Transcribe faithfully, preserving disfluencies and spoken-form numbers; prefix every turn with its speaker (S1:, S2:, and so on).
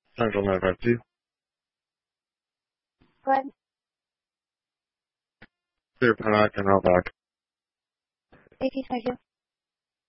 S1: Central nine five two.
S2: Go ahead.
S1: Clear Panac and route back.
S2: Thank you, thank you.